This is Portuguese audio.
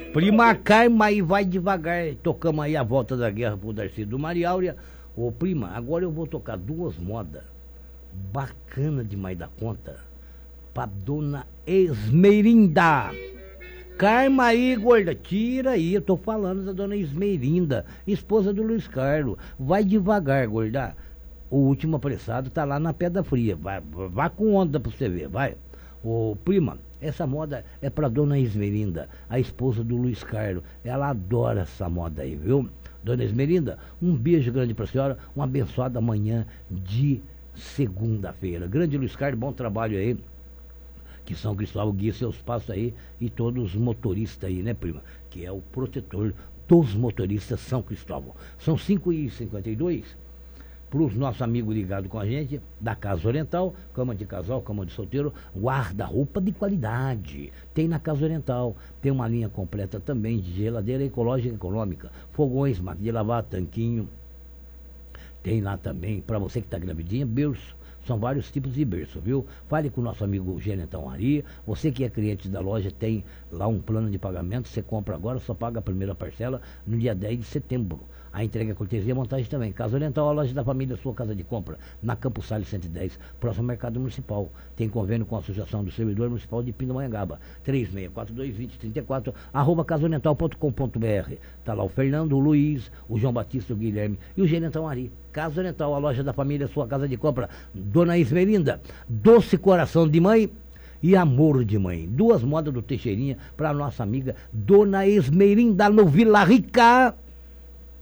Prima Carma aí vai devagar. Tocamos aí a volta da guerra pro Darcy do Maria Áurea. Ô prima, agora eu vou tocar duas modas bacana demais da conta pra dona Esmerinda. Carma aí, gorda, tira aí, eu tô falando da dona Esmerinda, esposa do Luiz Carlos. Vai devagar, gorda. O último apressado tá lá na Pedra Fria. Vai com onda pra você ver, vai. Ô prima, essa moda é pra dona Esmerinda, a esposa do Luiz Carlos. Ela adora essa moda aí, viu? Dona Esmerinda, um beijo grande pra senhora, uma abençoada manhã de segunda-feira. Grande Luiz Carlos, bom trabalho aí. Que São Cristóvão guia seus passos aí e todos os motoristas aí, né, prima? Que é o protetor dos motoristas São Cristóvão. São 5h52. Para os nossos amigos ligados com a gente, da Casa Oriental, cama de casal, cama de solteiro, guarda-roupa de qualidade. Tem na Casa Oriental, tem uma linha completa também de geladeira ecológica e econômica, fogões, máquina de lavar, tanquinho. Tem lá também, para você que está gravidinha, berço. São vários tipos de berço, viu? Fale com o nosso amigo Gerentão Ari. Você que é cliente da loja, tem lá um plano de pagamento. Você compra agora, só paga a primeira parcela no dia 10 de setembro. A entrega, cortesia e montagem também. Casa Oriental, a loja da família, sua casa de compra. Na Campos Salles 110, próximo ao Mercado Municipal. Tem convênio com a Associação do Servidor Municipal de Pindamonhangaba. 3642-2034, @casaoriental.com.br. Tá lá o Fernando, o Luiz, o João Batista, o Guilherme e o Gerentão Ari. Casa Oriental, a loja da família, sua casa de compra. Dona Esmerinda, doce coração de mãe e amor de mãe. Duas modas do Teixeirinha para nossa amiga Dona Esmerinda no Vila Rica.